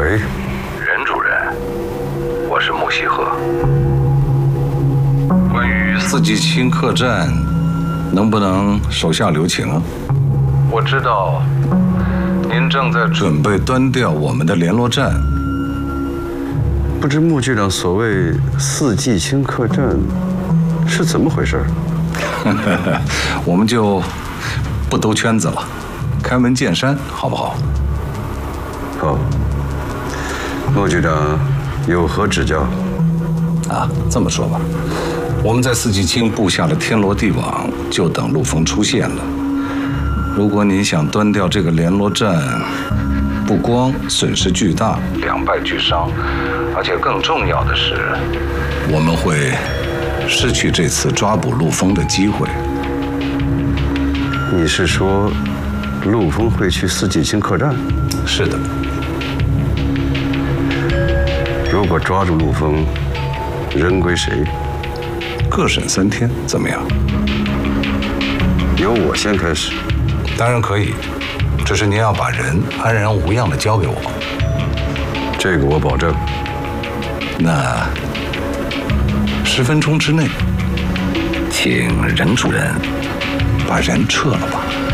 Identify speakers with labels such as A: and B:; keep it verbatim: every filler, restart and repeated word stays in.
A: 喂，
B: 任主任，我是穆希鹤。关于四季青客栈，能不能手下留情啊？我知道您正在准备端掉我们的联络站。
A: 不知穆局长所谓四季青客栈是怎么回事？
B: 我们就不兜圈子了，开门见山，好不好？
A: 好。穆局长有何指教？
B: 啊，这么说吧，我们在四季青布下了天罗地网，就等陆丰出现了。如果你想端掉这个联络站，不光损失巨大，两败俱伤，而且更重要的是，我们会失去这次抓捕陆丰的机会。
A: 你是说，陆丰会去四季青客栈？
B: 是的。
A: 如果抓住陆丰，人归谁？
B: 各审三天，怎么样？
A: 由我先开始。
B: 当然可以，只是您要把人安然无恙地交给我。
A: 这个我保证。
B: 那十分钟之内，请任主任把人撤了吧。